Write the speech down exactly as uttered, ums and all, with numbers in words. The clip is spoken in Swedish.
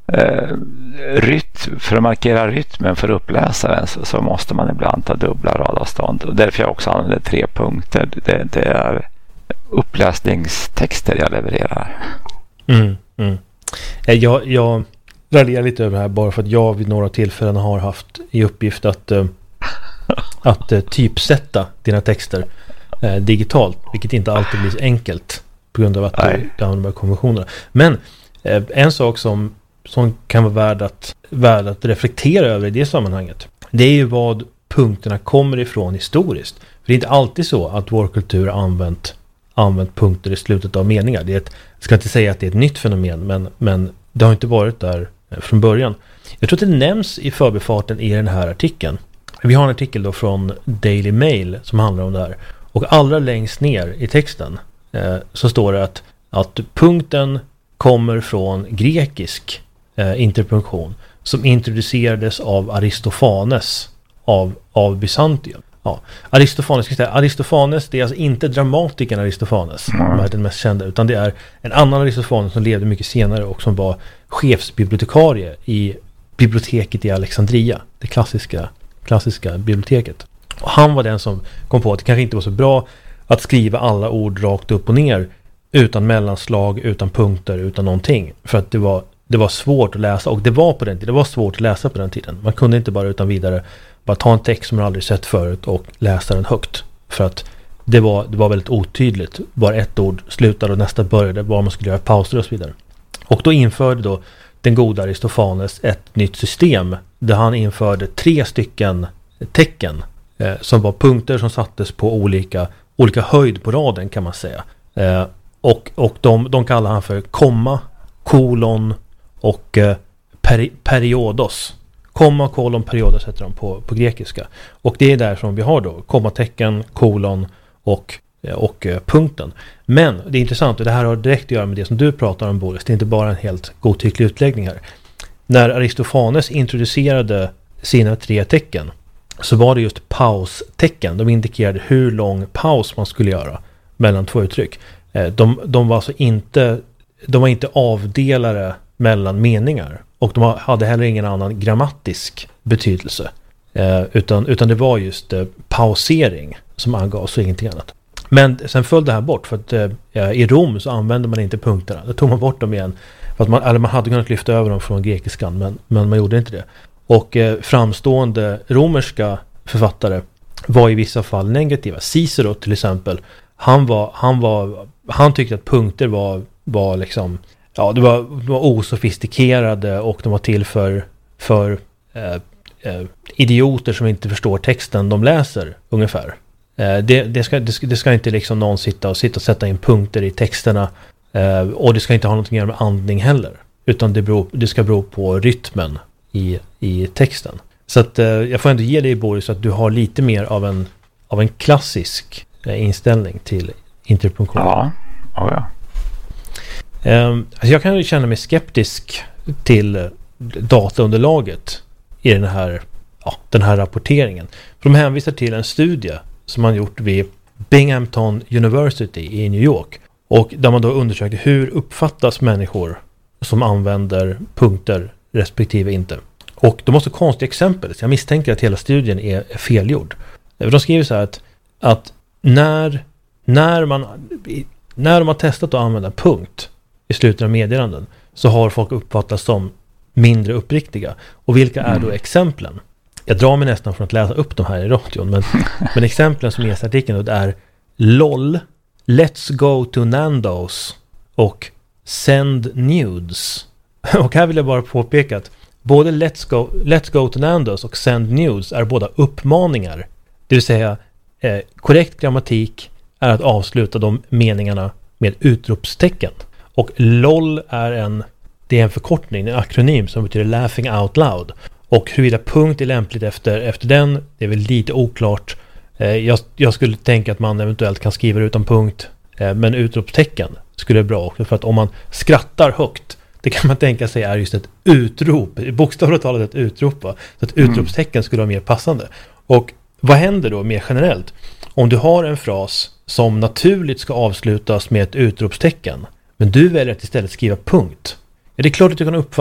eh, rytm, för att markera rytmen för uppläsaren så, så måste man ibland ta dubbla radavstånd. Och därför jag också använder tre punkter. Det, det är uppläsningstexter jag levererar. Mm, mm. Jag, jag raljerar lite över det här bara för att jag vid några tillfällen har haft i uppgift att, uh, att uh, typsätta dina texter uh, digitalt, vilket inte alltid blir så enkelt på grund av att Nej. du använder de här konventionerna. Men uh, en sak som, som kan vara värd att, värd att reflektera över i det sammanhanget, det är ju vad punkterna kommer ifrån historiskt. För det är inte alltid så att vår kultur har använt använt punkter i slutet av meningar. Det är ett, jag ska inte säga att det är ett nytt fenomen, men, men det har inte varit där från början. Jag tror att det nämns i förbifarten i den här artikeln. Vi har en artikel då från Daily Mail som handlar om det här. Och allra längst ner i texten eh, så står det att, att punkten kommer från grekisk eh, interpunktion som introducerades av Aristofanes av, av Byzantium. Ja, Aristofanes, ska säga, Aristofanes, det är alltså inte dramatikern Aristofanes mm. som är den mest kända, utan det är en annan Aristofanes som levde mycket senare och som var chefsbibliotekarie i biblioteket i Alexandria, det klassiska, klassiska biblioteket. Och han var den som kom på att det kanske inte var så bra att skriva alla ord rakt upp och ner utan mellanslag, utan punkter, utan någonting, för att det var, det var svårt att läsa, och det var på den tiden, det var svårt att läsa på den tiden. Man kunde inte bara utan vidare bara ta en text som man aldrig sett förut och läsa den högt. För att det var, det var väldigt otydligt. Var ett ord slutade och nästa började, var man skulle göra pauser och så vidare. Och då införde då den goda Aristofanes ett nytt system där han införde tre stycken tecken eh, som var punkter som sattes på olika, olika höjd på raden, kan man säga. Eh, och och de, de kallar han för komma, kolon och eh, peri, periodos. Komma, kolon, perioder sätter de på, på grekiska. Och det är därifrån vi har då kommatecken, kolon och, och eh, punkten. Men det är intressant, och det här har direkt att göra med det som du pratar om, Boris. Det är inte bara en helt godtycklig utläggning här. När Aristofanes introducerade sina tre tecken så var det just paustecken. De indikerade hur lång paus man skulle göra mellan två uttryck. Eh, de, de var alltså inte, de var inte avdelare mellan meningar. Och de hade heller ingen annan grammatisk betydelse. Eh, utan, utan det var just eh, pausering som angavs och ingenting annat. Men sen föll det här bort, för att eh, i Rom så använde man inte punkterna. Då tog man bort dem igen. För att man, eller man hade kunnat lyfta över dem från grekiskan, men, men man gjorde inte det. Och eh, framstående romerska författare var i vissa fall negativa. Cicero till exempel, han, var, han, var, han tyckte att punkter var, var liksom... Ja, det var, de var osofistikerade och de var till för, för eh, eh, idioter som inte förstår texten de läser, ungefär. Eh, det, det, ska, det, ska, det ska inte liksom någon sitta och, sitta och sätta in punkter i texterna, eh, och det ska inte ha någonting att göra med andning heller. Utan det, beror, det ska bero på rytmen i, i texten. Så att, eh, jag får ändå ge dig, Boris, att du har lite mer av en, av en klassisk eh, inställning till interpunktion. Ja, oh ja. Um, alltså jag kan känna mig skeptisk till dataunderlaget i den här, ja, den här rapporteringen. För de hänvisar till en studie som man gjort vid Binghamton University i New York. Och där man då undersökte hur uppfattas människor som använder punkter respektive inte. Och de har så konstiga exempel, så jag misstänker att hela studien är felgjord. De skriver så här att, att när, när, man, när de har testat att använda punkt i slutet av meddelanden så har folk uppfattats som mindre uppriktiga. Och vilka är då exemplen? Jag drar mig nästan från att läsa upp de här i radion, men, men exemplen som är i artikeln då är LOL, Let's go to Nando's och Send nudes. Och här vill jag bara påpeka att både Let's go, Let's go to Nando's och Send nudes är båda uppmaningar. Det vill säga eh, korrekt grammatik är att avsluta de meningarna med utropstecken. Och LOL är en, det är en förkortning, en akronym som betyder laughing out loud. Och huruvida punkt är lämpligt efter, efter den, det är väl lite oklart. Eh, jag, jag skulle tänka att man eventuellt kan skriva utan punkt, eh, men utropstecken skulle vara bra också. För att om man skrattar högt, det kan man tänka sig är just ett utrop, bokstavligt talat ett utrop. Va? Så att utropstecken skulle vara mer passande. Och vad händer då mer generellt? Om du har en fras som naturligt ska avslutas med ett utropstecken, men du väljer att istället skriva punkt. Ja, det är klart att du kan uppfatta